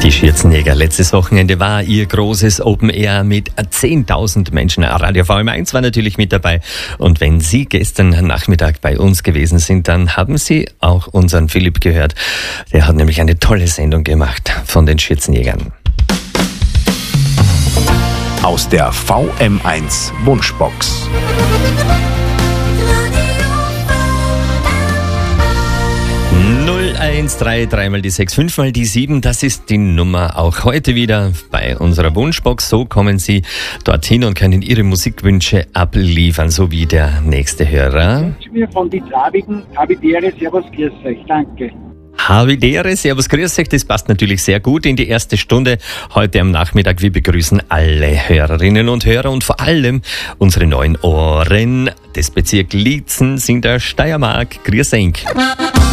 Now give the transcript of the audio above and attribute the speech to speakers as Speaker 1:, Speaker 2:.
Speaker 1: Die Schürzenjäger, letztes Wochenende war ihr großes Open Air mit 10.000 Menschen. Radio VM1 war natürlich mit dabei. Und wenn Sie gestern Nachmittag bei uns gewesen sind, dann haben Sie auch unseren Philipp gehört. Der hat nämlich eine tolle Sendung gemacht von den Schürzenjägern.
Speaker 2: Aus der VM1 Wunschbox.
Speaker 1: 0133 mal die 6, 5 mal die 7, das ist die Nummer auch heute wieder bei unserer Wunschbox. So kommen Sie dorthin und können Ihre Musikwünsche abliefern, so wie der nächste Hörer.
Speaker 3: Ich bin von die Trabigen, Habitäre, Servus, grüß euch, danke.
Speaker 1: Habitäre, Servus, grüß euch, das passt natürlich sehr gut in die erste Stunde heute am Nachmittag. Wir begrüßen alle Hörerinnen und Hörer und vor allem unsere neuen Ohren des Bezirks Liezen in der Steiermark. Grüß euch.